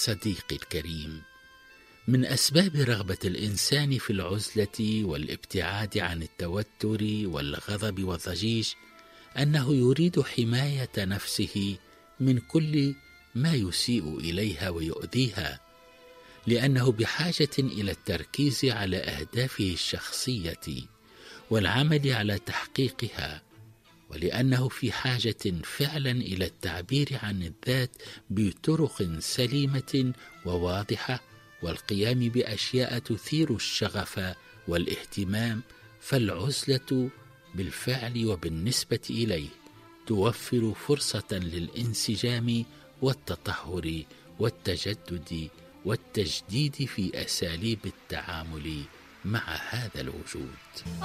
صديقي الكريم، من أسباب رغبة الإنسان في العزلة والابتعاد عن التوتر والغضب والضجيج أنه يريد حماية نفسه من كل ما يسيء إليها ويؤذيها، لأنه بحاجة إلى التركيز على أهدافه الشخصية والعمل على تحقيقها، ولأنه في حاجة فعلا إلى التعبير عن الذات بطرق سليمة وواضحة والقيام بأشياء تثير الشغف والاهتمام. فالعزلة بالفعل وبالنسبة إليه توفر فرصة للانسجام والتطهر والتجدد والتجديد في أساليب التعامل مع هذا الوجود.